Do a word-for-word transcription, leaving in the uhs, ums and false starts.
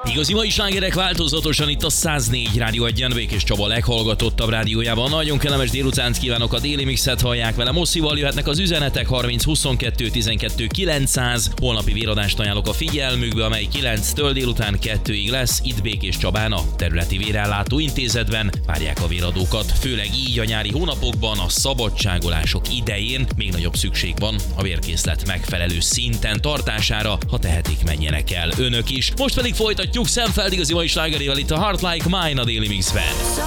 Igazi mai slágerek változatosan itt a száznégy Rádió egyen, Békés Csaba leghallgatottabb rádiójában. Nagyon kellemes délutánt kívánok, a Déli Mixet hallják vele. Mosszival jöhetnek az üzenetek harminc huszonkettő tizenkettő kilencszáz. Holnapi véradást ajánlok a figyelmükbe, amely kilenctől délután kettőig lesz. Itt Békés Csabán, a Területi Vérellátó Intézetben várják a véradókat. Főleg így a nyári hónapokban, a szabadságolások idején még nagyobb szükség van a vérkészlet megfelelő szinten tartására. Ha tehetik, menjenek el önök is. Most pedig folytatjuk Sam Feld igazi mai slágerével itt a Heart Like Mine a Déli Mixben.